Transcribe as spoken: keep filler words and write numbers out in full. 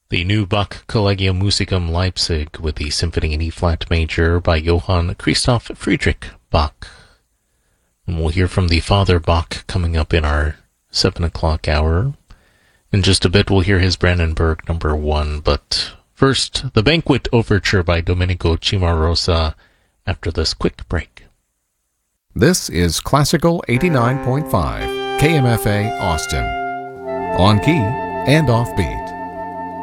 The new Bach Collegium Musicum Leipzig with the Symphony in E-flat major by Johann Christoph Friedrich Bach. And we'll hear from the Father Bach coming up in our seven o'clock hour. In just a bit, we'll hear his Brandenburg number one, but first, the Banquet Overture by Domenico Cimarosa after this quick break. This is Classical eighty-nine point five, K M F A Austin. On key and offbeat.